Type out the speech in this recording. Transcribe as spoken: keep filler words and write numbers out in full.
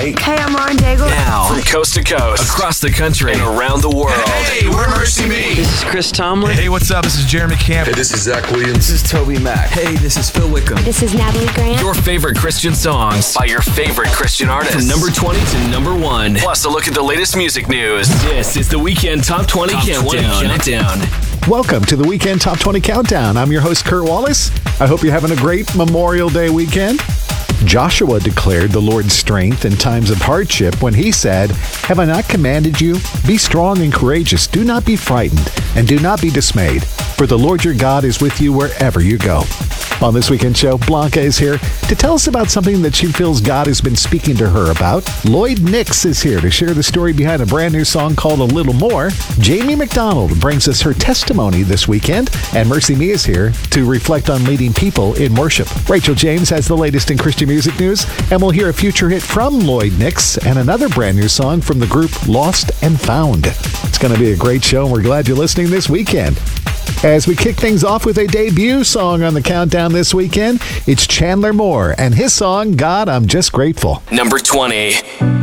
right? Hey, I'm Lauren Daigle. Now, from coast to coast, across the country, and around the world. Hey, we're Mercy Me. This is Chris Tomlin. Hey, what's up? This is Jeremy Camp. Hey, this is Zach Williams. This is Toby Mac. Hey, this is Phil Wickham. This is Natalie Grant. Your favorite Christian songs by your favorite Christian artists. From number twenty to number one. Plus, a look at the latest music news. This is the Weekend Top twenty Top Countdown. twenty Countdown. Welcome to the Weekend Top twenty Countdown. I'm your host, Kurt Wallace. I hope you're having a great Memorial Day weekend. Joshua declared the Lord's strength in times of hardship when he said, "Have I not commanded you? Be strong and courageous. Do not be frightened, and do not be dismayed, for the Lord your God is with you wherever you go." On this weekend show, Blanca is here to tell us about something that she feels God has been speaking to her about. Lloyd Nix is here to share the story behind a brand new song called A Little More. Jamie McDonald brings us her testimony this weekend. And Mercy Me is here to reflect on leading people in worship. Rachel James has the latest in Christian music news, and we'll hear a future hit from Lloyd Nix and another brand new song from the group Lost and Found. It's going to be a great show, and we're glad you're listening this weekend. As we kick things off with a debut song on the countdown this weekend, it's Chandler Moore and his song, God, I'm Just Grateful. Number twenty.